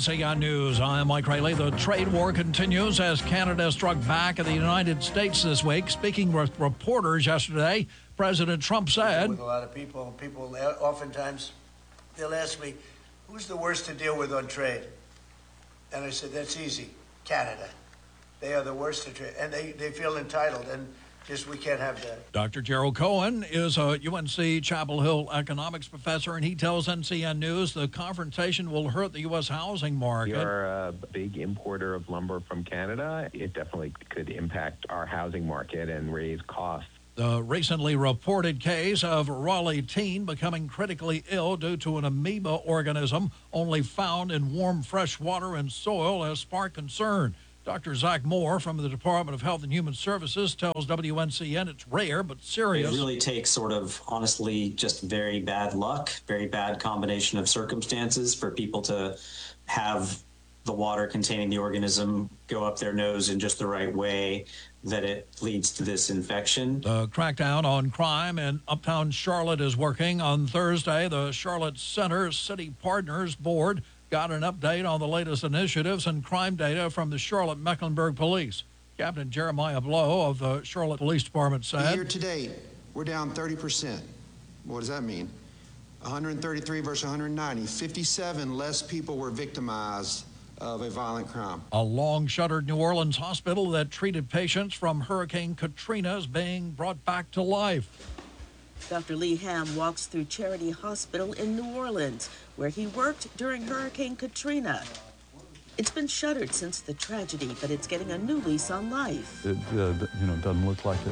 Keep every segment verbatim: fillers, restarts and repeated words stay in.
C N News. I'm Mike Rayleigh. The trade war continues as Canada struck back at the United States this week. Speaking with reporters yesterday, President Trump said, with a lot of people, people oftentimes, they'll ask me, who's the worst to deal with on trade? And I said, that's easy, Canada. They are the worst to trade, and they, they feel entitled, and just we can't have that. Doctor Gerald Cohen is a U N C Chapel Hill economics professor, and he tells N C N News the confrontation will hurt the U S housing market. We are a big importer of lumber from Canada. It definitely could impact our housing market and raise costs. The recently reported case of Raleigh teen becoming critically ill due to an amoeba organism only found in warm fresh water and soil has sparked concern. Doctor Zach Moore from the Department of Health and Human Services tells W N C N it's rare but serious. It really takes sort of, honestly, just very bad luck, very bad combination of circumstances for people to have the water containing the organism go up their nose in just the right way that it leads to this infection. The crackdown on crime in uptown Charlotte is working. On Thursday, the Charlotte Center City Partners Board got an update on the latest initiatives and crime data from the Charlotte Mecklenburg Police. Captain Jeremiah Blow of the Charlotte Police Department said, year to date, we're down thirty percent. What does that mean? one hundred thirty-three versus one hundred ninety. fifty-seven less people were victimized of a violent crime. A long-shuttered New Orleans hospital that treated patients from Hurricane Katrina is being brought back to life. Doctor Lee Ham walks through Charity Hospital in New Orleans, where he worked during Hurricane Katrina. It's been shuttered since the tragedy, but it's getting a new lease on life. It uh, you know, doesn't look like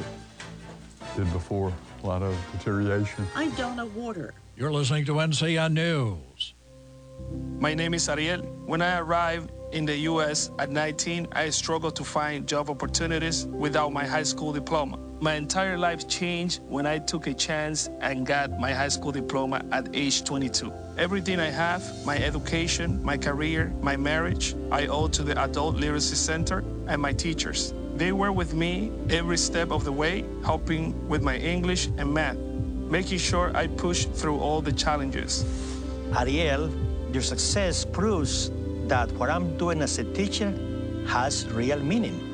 it did before. A lot of deterioration. I'm Donna Warder. You're listening to N C N News. My name is Ariel. When I arrived in the U S at nineteen, I struggled to find job opportunities without my high school diploma. My entire life changed when I took a chance and got my high school diploma at age twenty-two. Everything I have, my education, my career, my marriage, I owe to the Adult Literacy Center and my teachers. They were with me every step of the way, helping with my English and math, making sure I pushed through all the challenges. Ariel, your success proves that what I'm doing as a teacher has real meaning.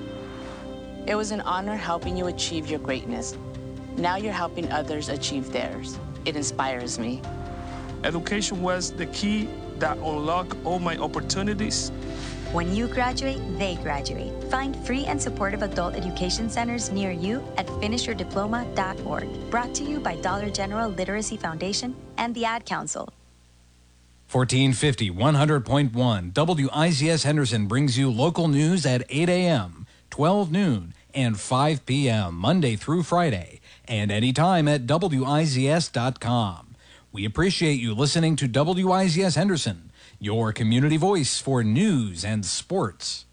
It was an honor helping you achieve your greatness. Now you're helping others achieve theirs. It inspires me. Education was the key that unlocked all my opportunities. When you graduate, they graduate. Find free and supportive adult education centers near you at finish your diploma dot org. Brought to you by Dollar General Literacy Foundation and the Ad Council. fourteen fifty, one hundred point one W I Z S Henderson brings you local news at eight a m, twelve noon, and five p m Monday through Friday, and anytime at W I Z S dot com. We appreciate you listening to W I Z S Henderson, your community voice for news and sports.